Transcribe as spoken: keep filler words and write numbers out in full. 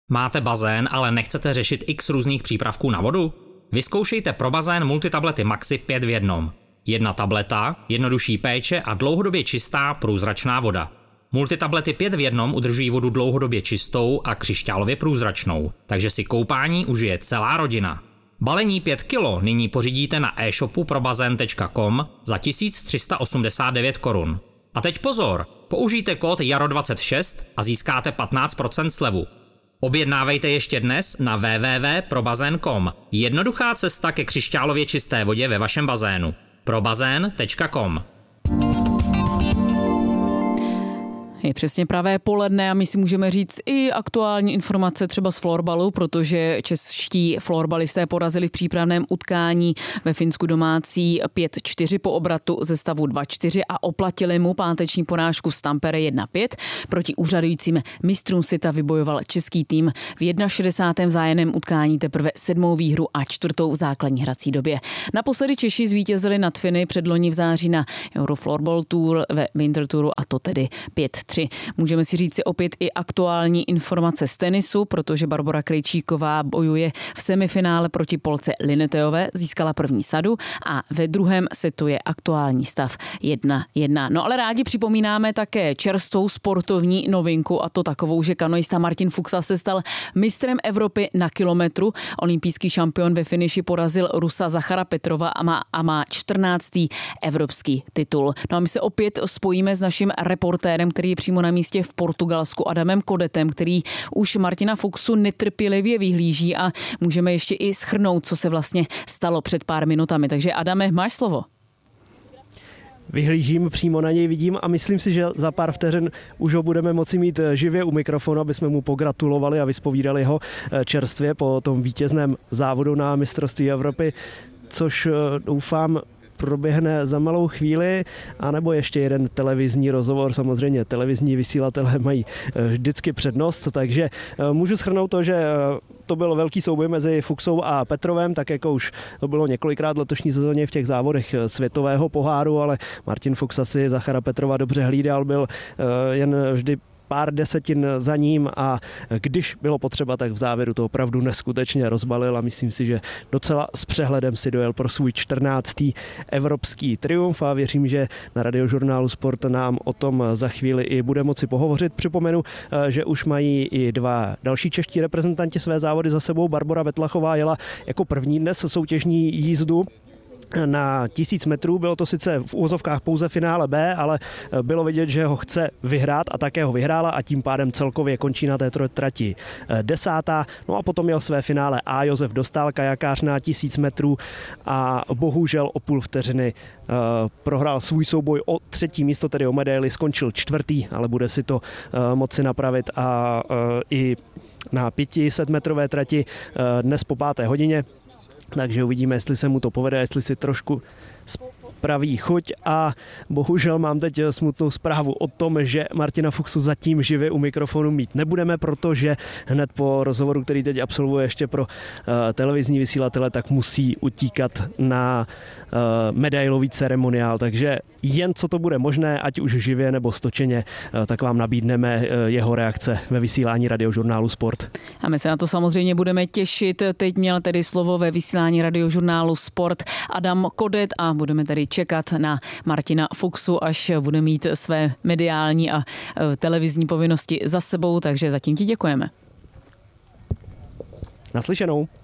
Máte bazén, ale nechcete řešit x různých přípravků na vodu? Vyzkoušejte pro bazén multitablety Maxi pět v jednom. Jedna tableta, jednodušší péče a dlouhodobě čistá průzračná voda. Multitablety pět v jednom udržují vodu dlouhodobě čistou a křišťálově průzračnou, takže si koupání užije celá rodina. Balení pět kilo nyní pořídíte na e-shopu probazén tečka com za tisíc tři sta osmdesát devět korun. A teď pozor, použijte kód jaro dvacet šest a získáte patnáct procent slevu. Objednávejte ještě dnes na w w w tečka probazén tečka com. Jednoduchá cesta ke křišťálově čisté vodě ve vašem bazénu. probazén tečka com. Je přesně pravé poledne a my si můžeme říct i aktuální informace třeba z florbalu, protože čeští florbalisté porazili v přípravném utkání ve Finsku domácí pět čtyři po obratu ze stavu dva čtyři a oplatili mu páteční porážku z Tampere jedna pět. Proti úřadujícím mistrům světa vybojoval český tým v šedesátém prvním vzájemném utkání teprve sedmou výhru a čtvrtou v základní hrací době. Naposledy Češi zvítězili nad Finy předloni v září na Euroflorbal Tour ve Winter Touru a to tedy pět tři. Můžeme si říct si opět i aktuální informace z tenisu, protože Barbora Krejčíková bojuje v semifinále proti Polce Lineteové, získala první sadu a ve druhém setu je aktuální stav jedna jedna. No ale rádi připomínáme také čerstvou sportovní novinku a to takovou, že kanoista Martin Fuxa se stal mistrem Evropy na kilometru. Olympijský šampion ve finiši porazil Rusa Zachara Petrova a má, a má čtrnáctý evropský titul. No a my se opět spojíme s naším reportérem, který je přímo na místě v Portugalsku, Adamem Kodetem, který už Martina Fuxu netrpělivě vyhlíží a můžeme ještě i shrnout, co se vlastně stalo před pár minutami. Takže Adame, máš slovo. Vyhlížím, přímo na něj vidím a myslím si, že za pár vteřin už ho budeme moci mít živě u mikrofonu, aby jsme mu pogratulovali a vyspovídali ho čerstvě po tom vítězném závodu na mistrovství Evropy, což doufám proběhne za malou chvíli, anebo ještě jeden televizní rozhovor. Samozřejmě televizní vysílatelé mají vždycky přednost, takže můžu shrnout to, že to byl velký souboj mezi Fuxou a Petrovem, tak jako už to bylo několikrát v letošní sezóně v těch závodech světového poháru, ale Martin Fuxa si Zachara Petrova dobře hlídal, byl jen vždy pár desetin za ním a když bylo potřeba, tak v závěru to opravdu neskutečně rozbalil a myslím si, že docela s přehledem si dojel pro svůj čtrnáctý evropský triumf a věřím, že na Radiožurnálu Sport nám o tom za chvíli i bude moci pohovořit. Připomenu, že už mají i dva další čeští reprezentanti své závody za sebou. Barbora Vetlachová jela jako první dnes soutěžní jízdu na tisíc metrů. Bylo to sice v úvozovkách pouze finále B, ale bylo vidět, že ho chce vyhrát a také ho vyhrála a tím pádem celkově končí na té trati desátá. No a potom měl své finále A Josef Dostál, kajakář na tisíc metrů a bohužel o půl vteřiny uh, prohrál svůj souboj o třetí místo, tedy o medaili, skončil čtvrtý, ale bude si to uh, moci napravit a uh, i na pětisetmetrové trati uh, dnes po páté hodině. Takže uvidíme, jestli se mu to povede, jestli si trošku spraví chuť a bohužel mám teď smutnou zprávu o tom, že Martina Fuxu zatím živě u mikrofonu mít nebudeme, protože hned po rozhovoru, který teď absolvuje ještě pro uh, televizní vysílatele, tak musí utíkat na uh, medailový ceremoniál, takže jen co to bude možné, ať už živě nebo stočeně, uh, tak vám nabídneme uh, jeho reakce ve vysílání Radiožurnálu Sport. A my se na to samozřejmě budeme těšit. Teď měl tedy slovo ve vysílání Radiožurnálu Sport Adam Kodet a budeme tedy čekat na Martina Fuxu, až bude mít své mediální a televizní povinnosti za sebou, takže zatím ti děkujeme. Naslyšenou.